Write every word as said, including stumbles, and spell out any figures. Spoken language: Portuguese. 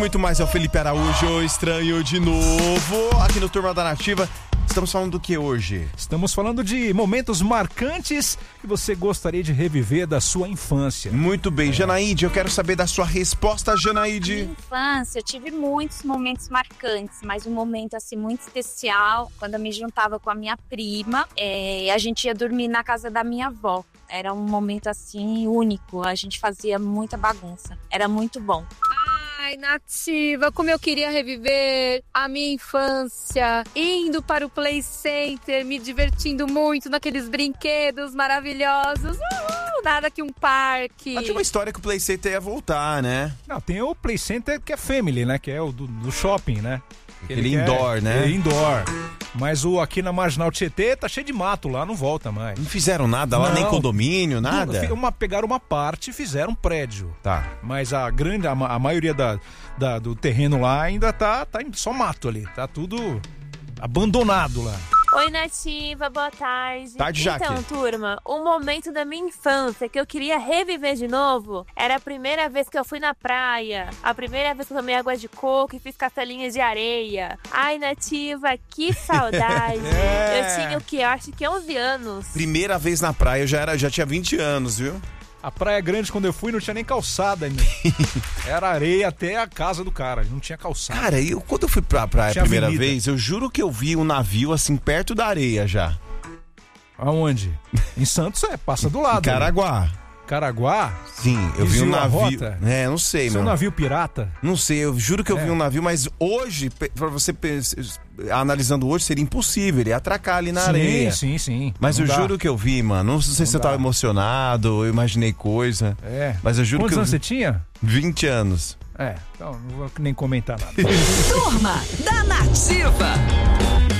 Muito mais é o Felipe Araújo, estranho de novo, aqui no Turma da Nativa. Estamos falando do que hoje? Estamos falando de momentos marcantes que você gostaria de reviver da sua infância. Muito bem, é. Janaíde, eu quero saber da sua resposta, Janaíde. Na minha infância, eu tive muitos momentos marcantes, mas um momento assim muito especial, quando eu me juntava com a minha prima, é, a gente ia dormir na casa da minha avó. Era um momento assim único, a gente fazia muita bagunça, era muito bom. Ai, Nativa, como eu queria reviver a minha infância, indo para o Play Center, me divertindo muito naqueles brinquedos maravilhosos. Uh, nada que um parque. Ah, tinha uma história que o Play Center ia voltar, né? Não, tem o Play Center que é family, né? Que é o do, do shopping, né? Aquele indoor, quer, né? É indoor. Mas o aqui na Marginal Tietê tá cheio de mato lá, não volta mais. Não fizeram nada lá, não, nem condomínio, nada? Uma, pegaram uma parte e fizeram um prédio. Tá. Mas a grande, a, a maioria da, da, do terreno lá ainda tá, tá só mato ali. Tá tudo abandonado lá. Oi, Nativa, boa tarde. Tarde, Jaque. Então, turma, um momento da minha infância que eu queria reviver de novo era a primeira vez que eu fui na praia, a primeira vez que eu tomei água de coco e fiz castelinhos de areia. Ai, Nativa, que saudade. É. Eu tinha o que? Eu acho que onze anos. Primeira vez na praia, eu já, era, já tinha vinte anos, viu? A Praia Grande, quando eu fui, não tinha nem calçada ainda. Era areia até a casa do cara, não tinha calçada. Cara, eu, quando eu fui pra praia a primeira avenida. vez, eu juro que eu vi um navio assim, perto da areia já. Aonde? Em Santos, é, passa do lado. Em Caraguá. Ali. Caraguá? Sim, eu vi um navio. Rota? É, não sei, Isso meu. É um navio pirata? Não sei, eu juro que eu é. vi um navio, mas hoje, pra você analisando hoje, seria impossível, ele ia atracar ali na sim, areia. Sim, sim, sim. Mas não eu dá. juro que eu vi, mano. Não sei não se eu dá. tava emocionado, eu imaginei coisa. É. Mas eu juro Quantos que eu anos vi... você tinha? vinte anos. É, então não vou nem comentar nada. Turma da Nativa.